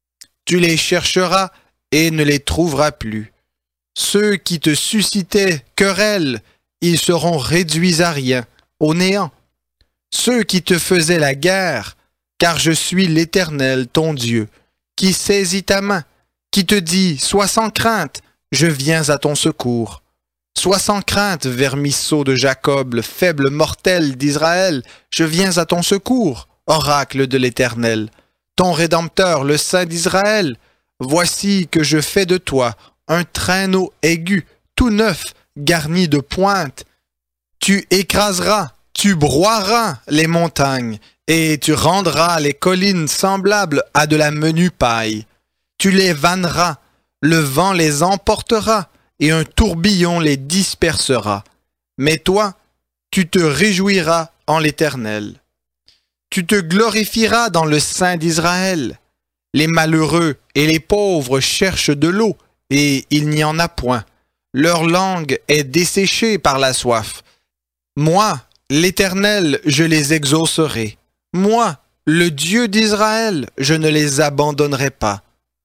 Tu les chercheras et ne les trouveras plus. Ceux qui te suscitaient querelle, ils seront réduits à rien, au néant. Ceux qui te faisaient la guerre, car je suis l'Éternel, ton Dieu, qui saisit ta main, qui te dit, sois sans crainte, je viens à ton secours. Sois sans crainte, vermisseau de Jacob, le faible mortel d'Israël, je viens à ton secours, oracle de l'Éternel. Ton Rédempteur, le Saint d'Israël, voici que je fais de toi un traîneau aigu, tout neuf, garni de pointes. Tu écraseras, tu broieras les montagnes, et tu rendras les collines semblables à de la menue paille. Tu les vanneras, le vent les emportera, et un tourbillon les dispersera. Mais toi, tu te réjouiras en l'Éternel. Tu te glorifieras dans le Saint d'Israël. Les malheureux et les pauvres cherchent de l'eau, et il n'y en a point. Leur langue est desséchée par la soif. Moi, l'Éternel, je les exaucerai. Moi, le Dieu d'Israël, je ne les abandonnerai pas.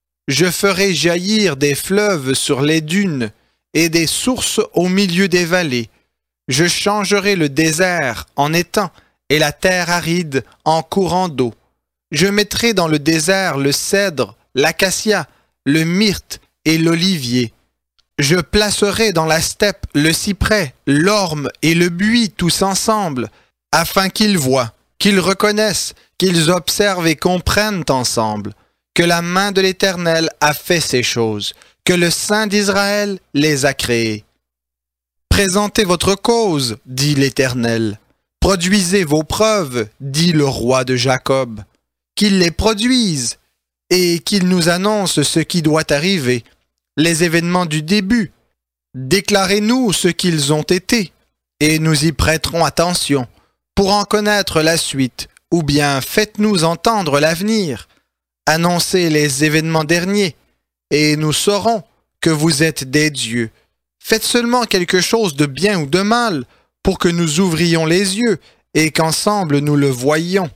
Je ferai jaillir des fleuves sur les dunes et des sources au milieu des vallées. Je changerai le désert en étang et la terre aride en courant d'eau. Je mettrai dans le désert le cèdre, l'acacia, le myrte et l'olivier. Je placerai dans la steppe le cyprès, l'orme et le buis tous ensemble, afin qu'ils voient, qu'ils reconnaissent, qu'ils observent et comprennent ensemble que la main de l'Éternel a fait ces choses, que le Saint d'Israël les a créées. Présentez votre cause, dit l'Éternel. Produisez vos preuves, dit le roi de Jacob. Qu'il les produise et qu'il nous annonce ce qui doit arriver, les événements du début. Déclarez-nous ce qu'ils ont été, et nous y prêterons attention, pour en connaître la suite, ou bien faites-nous entendre l'avenir. Annoncez les événements derniers, et nous saurons que vous êtes des dieux. Faites seulement quelque chose de bien ou de mal, pour que nous ouvrions les yeux, et qu'ensemble nous le voyions.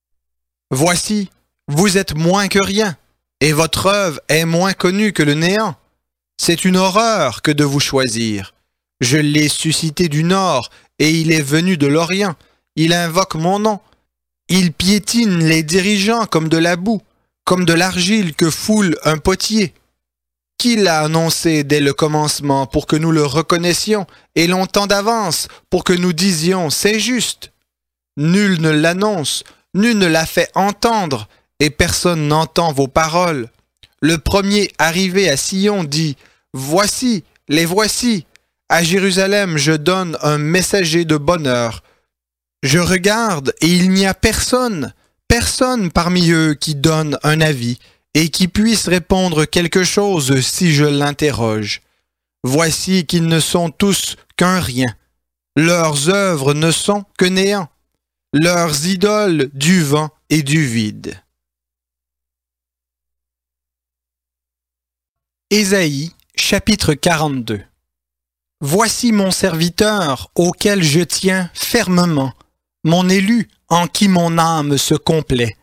Voici, vous êtes moins que rien, et votre œuvre est moins connue que le néant. C'est une horreur que de vous choisir. Je l'ai suscité du nord, et il est venu de l'Orient. Il invoque mon nom. Il piétine les dirigeants comme de la boue, comme de l'argile que foule un potier. Qui l'a annoncé dès le commencement pour que nous le reconnaissions, et longtemps d'avance pour que nous disions « c'est juste ». Nul ne l'annonce, nul ne l'a fait entendre, et personne n'entend vos paroles. Le premier arrivé à Sion dit « Voici, les voici. À Jérusalem, je donne un messager de bonheur. Je regarde, et il n'y a personne, personne parmi eux qui donne un avis, et qui puisse répondre quelque chose si je l'interroge. Voici qu'ils ne sont tous qu'un rien. Leurs œuvres ne sont que néant. Leurs idoles du vent et du vide. Ésaïe, chapitre 42. Voici mon serviteur auquel je tiens fermement, mon élu en qui mon âme se complaît.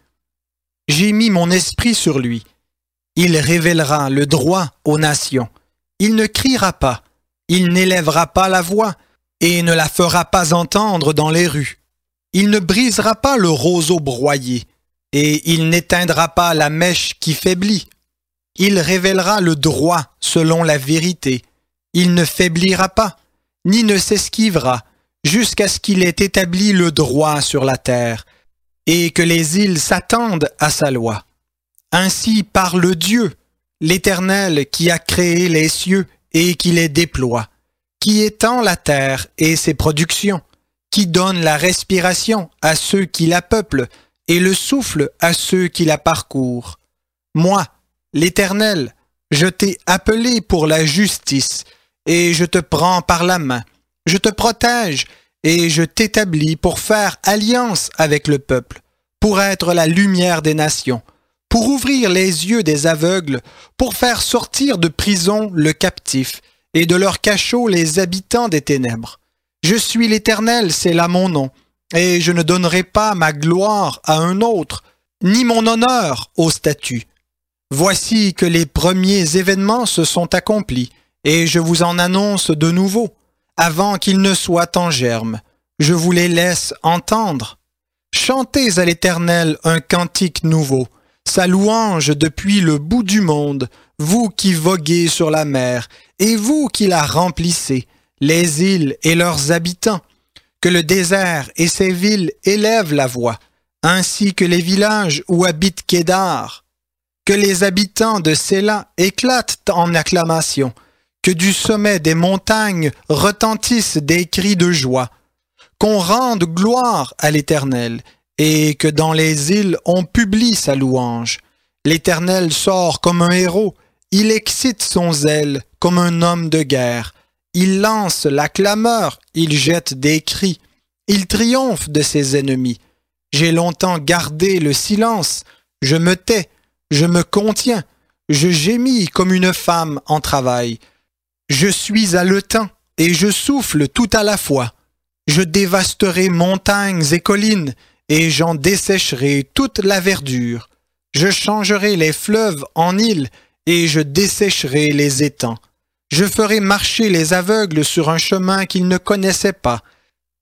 J'ai mis mon esprit sur lui. Il révélera le droit aux nations. Il ne criera pas, il n'élèvera pas la voix et ne la fera pas entendre dans les rues. Il ne brisera pas le roseau broyé et il n'éteindra pas la mèche qui faiblit. Il révélera le droit selon la vérité. Il ne faiblira pas, ni ne s'esquivera, jusqu'à ce qu'il ait établi le droit sur la terre, et que les îles s'attendent à sa loi. Ainsi parle Dieu, l'Éternel qui a créé les cieux et qui les déploie, qui étend la terre et ses productions, qui donne la respiration à ceux qui la peuplent et le souffle à ceux qui la parcourent. Moi, l'Éternel, je t'ai appelé pour la justice, et je te prends par la main, je te protège, et je t'établis pour faire alliance avec le peuple, pour être la lumière des nations, pour ouvrir les yeux des aveugles, pour faire sortir de prison le captif, et de leur cachot les habitants des ténèbres. Je suis l'Éternel, c'est là mon nom, et je ne donnerai pas ma gloire à un autre, ni mon honneur aux statues. Voici que les premiers événements se sont accomplis, et je vous en annonce de nouveau, avant qu'ils ne soient en germe. Je vous les laisse entendre. Chantez à l'Éternel un cantique nouveau, sa louange depuis le bout du monde, vous qui voguez sur la mer, et vous qui la remplissez, les îles et leurs habitants. Que le désert et ses villes élèvent la voix, ainsi que les villages où habite Kédar. Que les habitants de Séla éclatent en acclamation, que du sommet des montagnes retentissent des cris de joie, qu'on rende gloire à l'Éternel, et que dans les îles on publie sa louange. L'Éternel sort comme un héros, il excite son zèle comme un homme de guerre. Il lance la clameur, il jette des cris, il triomphe de ses ennemis. J'ai longtemps gardé le silence, je me tais, je me contiens, je gémis comme une femme en travail. Je suis haletant et je souffle tout à la fois. Je dévasterai montagnes et collines et j'en dessécherai toute la verdure. Je changerai les fleuves en îles et je dessécherai les étangs. Je ferai marcher les aveugles sur un chemin qu'ils ne connaissaient pas.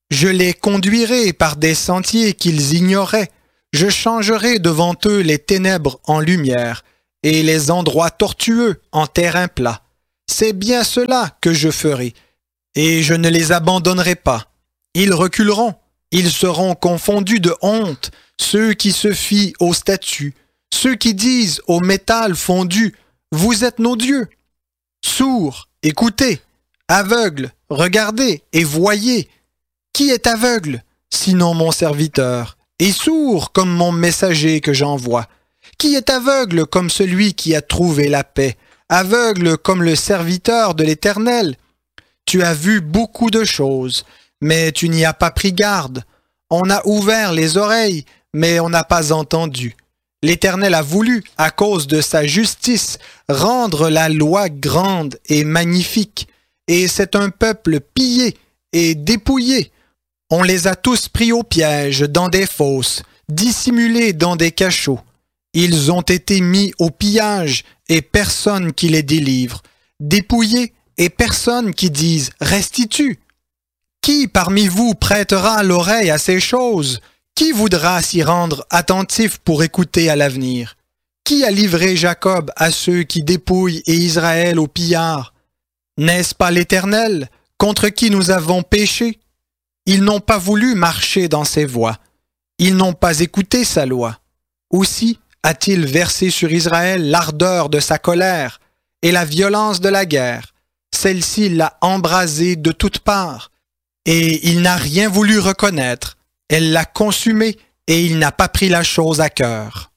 Je les conduirai par des sentiers qu'ils ignoraient. Je changerai devant eux les ténèbres en lumière et les endroits tortueux en terrain plat. C'est bien cela que je ferai, et je ne les abandonnerai pas. Ils reculeront, ils seront confondus de honte, ceux qui se fient aux statues, ceux qui disent au métal fondu, « Vous êtes nos dieux ». Sourds, écoutez, aveugles, regardez et voyez. Qui est aveugle, sinon mon serviteur, et sourd comme mon messager que j'envoie? Qui est aveugle comme celui qui a trouvé la paix, aveugle comme le serviteur de l'Éternel? Tu as vu beaucoup de choses, mais tu n'y as pas pris garde. On a ouvert les oreilles, mais on n'a pas entendu. L'Éternel a voulu, à cause de sa justice, rendre la loi grande et magnifique, et c'est un peuple pillé et dépouillé. On les a tous pris au piège dans des fosses, dissimulés dans des cachots. Ils ont été mis au pillage et personne qui les délivre, dépouillés et personne qui dise « restitue ». Qui parmi vous prêtera l'oreille à ces choses? Qui voudra s'y rendre attentif pour écouter à l'avenir? Qui a livré Jacob à ceux qui dépouillent et Israël aux pillards? N'est-ce pas l'Éternel, contre qui nous avons péché? Ils n'ont pas voulu marcher dans ses voies. Ils n'ont pas écouté sa loi. Aussi a-t-il versé sur Israël l'ardeur de sa colère et la violence de la guerre. Celle-ci l'a embrasé de toutes parts, et il n'a rien voulu reconnaître. Elle l'a consumé, et il n'a pas pris la chose à cœur.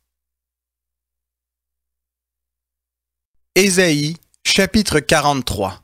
Ésaïe, chapitre 43.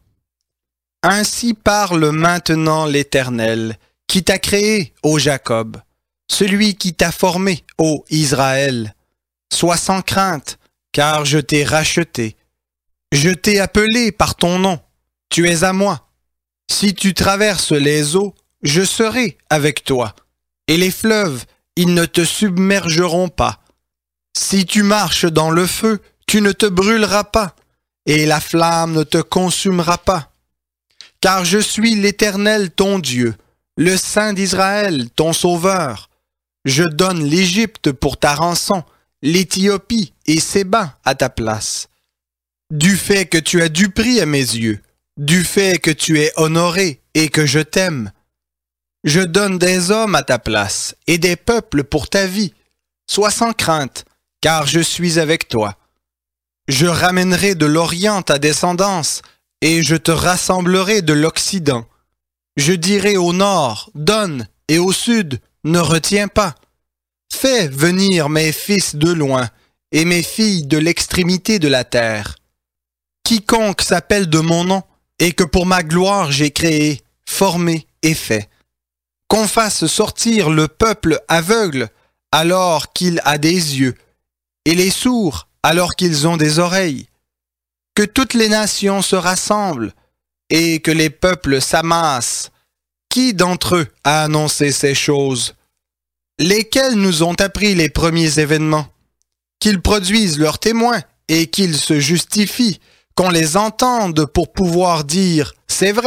Ainsi parle maintenant l'Éternel, qui t'a créé, ô Jacob, celui qui t'a formé, ô Israël. Sois sans crainte, car je t'ai racheté. Je t'ai appelé par ton nom, tu es à moi. Si tu traverses les eaux, je serai avec toi, et les fleuves, ils ne te submergeront pas. Si tu marches dans le feu, tu ne te brûleras pas, et la flamme ne te consumera pas. Car je suis l'Éternel ton Dieu, le Saint d'Israël, ton Sauveur. Je donne l'Égypte pour ta rançon, l'Éthiopie et Séba à ta place. Du fait que tu as du prix à mes yeux, du fait que tu es honoré et que je t'aime, je donne des hommes à ta place et des peuples pour ta vie. Sois sans crainte, car je suis avec toi. Je ramènerai de l'Orient ta descendance, et je te rassemblerai de l'Occident. Je dirai au nord, donne, et au sud, ne retiens pas. Fais venir mes fils de loin, et mes filles de l'extrémité de la terre. Quiconque s'appelle de mon nom, et que pour ma gloire j'ai créé, formé et fait. Qu'on fasse sortir le peuple aveugle, alors qu'il a des yeux, et les sourds, alors qu'ils ont des oreilles. Que toutes les nations se rassemblent, et que les peuples s'amassent. Qui d'entre eux a annoncé ces choses? Lesquels nous ont appris les premiers événements? Qu'ils produisent leurs témoins, et qu'ils se justifient, qu'on les entende pour pouvoir dire « c'est vrai ».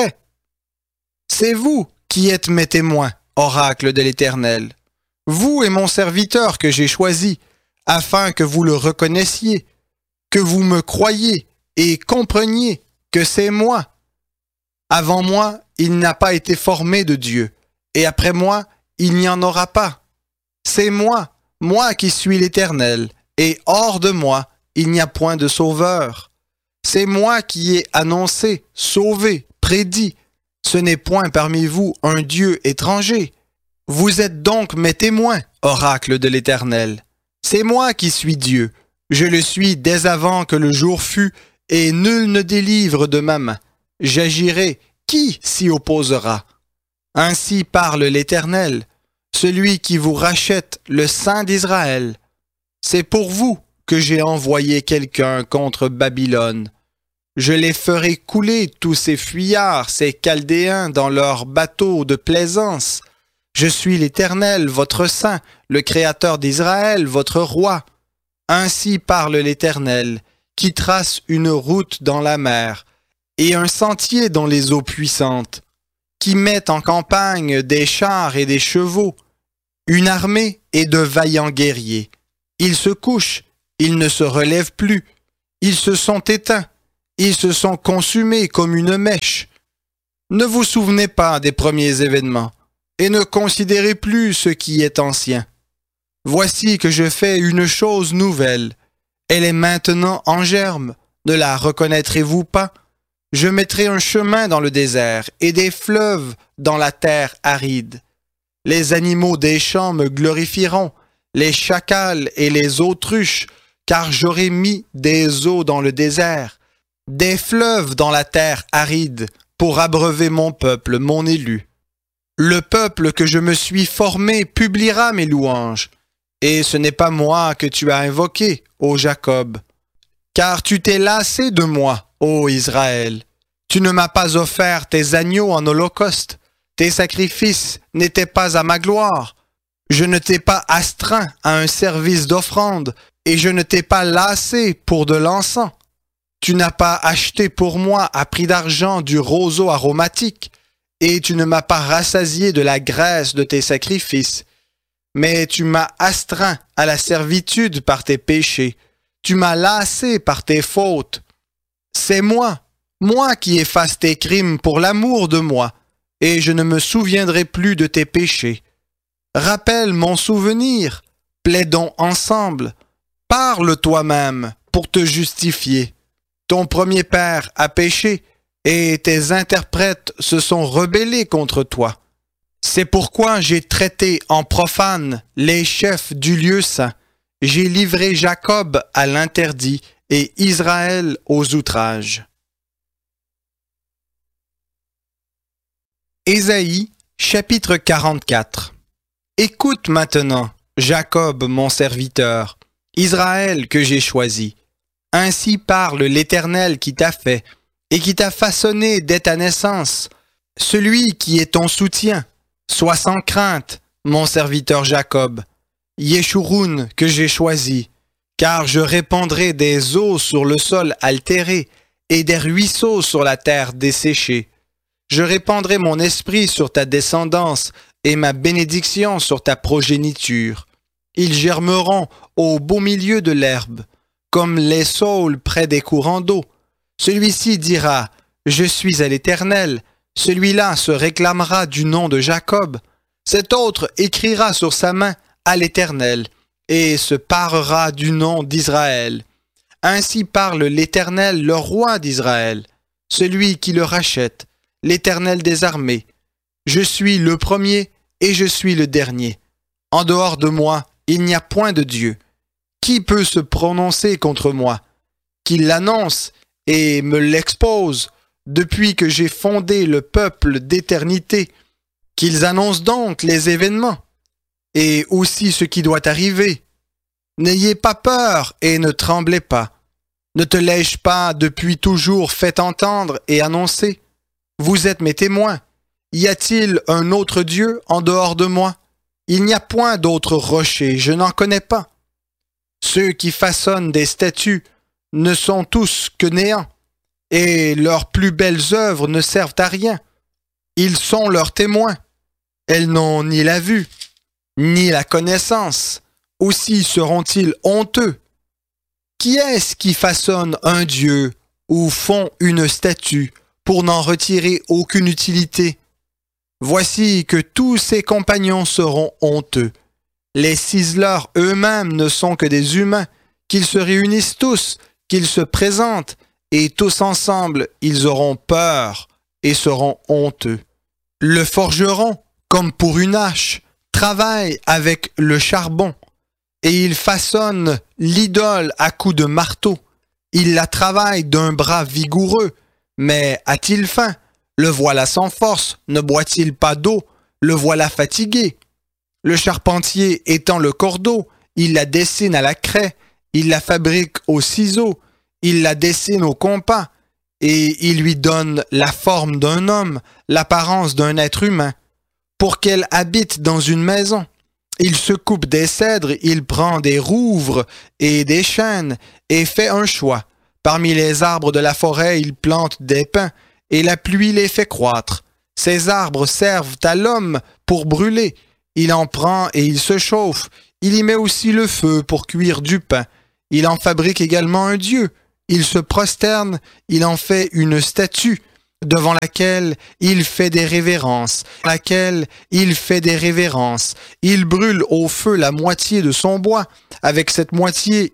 C'est vous qui êtes mes témoins, oracle de l'Éternel. Vous et mon serviteur que j'ai choisi, afin que vous le reconnaissiez, que vous me croyiez et compreniez que c'est moi. Avant moi, il n'a pas été formé de Dieu, et après moi, il n'y en aura pas. C'est moi, moi qui suis l'Éternel, et hors de moi, il n'y a point de sauveur. C'est moi qui ai annoncé, sauvé, prédit. Ce n'est point parmi vous un Dieu étranger. Vous êtes donc mes témoins, oracle de l'Éternel. C'est moi qui suis Dieu. Je le suis dès avant que le jour fût, et nul ne délivre de ma main. J'agirai, qui s'y opposera? Ainsi parle l'Éternel, celui qui vous rachète, le Saint d'Israël. C'est pour vous que j'ai envoyé quelqu'un contre Babylone. Je les ferai couler tous ces fuyards, ces Chaldéens, dans leurs bateaux de plaisance. Je suis l'Éternel, votre Saint, le Créateur d'Israël, votre Roi. Ainsi parle l'Éternel, qui trace une route dans la mer et un sentier dans les eaux puissantes, qui mettent en campagne des chars et des chevaux, une armée et de vaillants guerriers. Ils se couchent, ils ne se relèvent plus, ils se sont éteints, ils se sont consumés comme une mèche. Ne vous souvenez pas des premiers événements, et ne considérez plus ce qui est ancien. Voici que je fais une chose nouvelle. Elle est maintenant en germe. Ne la reconnaîtrez-vous pas? Je mettrai un chemin dans le désert et des fleuves dans la terre aride. Les animaux des champs me glorifieront, les chacals et les autruches, car j'aurai mis des eaux dans le désert, des fleuves dans la terre aride, pour abreuver mon peuple, mon élu. Le peuple que je me suis formé publiera mes louanges, et ce n'est pas moi que tu as invoqué, ô Jacob. Car tu t'es lassé de moi, ô Israël. Tu ne m'as pas offert tes agneaux en holocauste. Tes sacrifices n'étaient pas à ma gloire. Je ne t'ai pas astreint à un service d'offrande, et je ne t'ai pas lassé pour de l'encens. Tu n'as pas acheté pour moi à prix d'argent du roseau aromatique, et tu ne m'as pas rassasié de la graisse de tes sacrifices. Mais tu m'as astreint à la servitude par tes péchés. Tu m'as lassé par tes fautes. C'est moi qui efface tes crimes pour l'amour de moi, et je ne me souviendrai plus de tes péchés. Rappelle mon souvenir, plaidons ensemble. Parle toi-même pour te justifier. Ton premier père a péché, et tes interprètes se sont rebellés contre toi. C'est pourquoi j'ai traité en profane les chefs du lieu saint. J'ai livré Jacob à l'interdit et Israël aux outrages. Ésaïe, chapitre 44. Écoute maintenant, Jacob mon serviteur, Israël que j'ai choisi. Ainsi parle l'Éternel qui t'a fait et qui t'a façonné dès ta naissance, celui qui est ton soutien. Sois sans crainte, mon serviteur Jacob, Yeshurun que j'ai choisi, car je répandrai des eaux sur le sol altéré et des ruisseaux sur la terre desséchée. Je répandrai mon esprit sur ta descendance et ma bénédiction sur ta progéniture. Ils germeront au beau milieu de l'herbe, comme les saules près des courants d'eau. Celui-ci dira, « Je suis à l'Éternel ». Celui-là se réclamera du nom de Jacob. Cet autre écrira sur sa main à l'Éternel et se parera du nom d'Israël. Ainsi parle l'Éternel, le roi d'Israël, celui qui le rachète, l'Éternel des armées. Je suis le premier et je suis le dernier. En dehors de moi, il n'y a point de Dieu. Qui peut se prononcer contre moi? Qu'il l'annonce et me l'expose depuis que j'ai fondé le peuple d'éternité, qu'ils annoncent donc les événements, et aussi ce qui doit arriver. N'ayez pas peur et ne tremblez pas. Ne te l'ai-je pas depuis toujours fait entendre et annoncer? Vous êtes mes témoins. Y a-t-il un autre Dieu en dehors de moi? Il n'y a point d'autre rocher, je n'en connais pas. Ceux qui façonnent des statues ne sont tous que néants, et leurs plus belles œuvres ne servent à rien. Ils sont leurs témoins. Elles n'ont ni la vue, ni la connaissance. Aussi seront-ils honteux. Qui est-ce qui façonne un dieu ou font une statue pour n'en retirer aucune utilité? Voici que tous ses compagnons seront honteux. Les ciseleurs eux-mêmes ne sont que des humains, qu'ils se réunissent tous, qu'ils se présentent, et tous ensemble, ils auront peur et seront honteux. Le forgeron, comme pour une hache, travaille avec le charbon, et il façonne l'idole à coups de marteau. Il la travaille d'un bras vigoureux, mais a-t-il faim? Le voilà sans force, ne boit-il pas d'eau? Le voilà fatigué. Le charpentier étend le cordeau, il la dessine à la craie, il la fabrique au ciseau, il la dessine au compas, et il lui donne la forme d'un homme, l'apparence d'un être humain, pour qu'elle habite dans une maison. Il se coupe des cèdres, il prend des rouvres et des chênes, et fait un choix. Parmi les arbres de la forêt, il plante des pins, et la pluie les fait croître. Ces arbres servent à l'homme pour brûler. Il en prend et il se chauffe. Il y met aussi le feu pour cuire du pain. Il en fabrique également un dieu. Il se prosterne, il en fait une statue, devant laquelle il fait des révérences, Il brûle au feu la moitié de son bois. Avec cette moitié,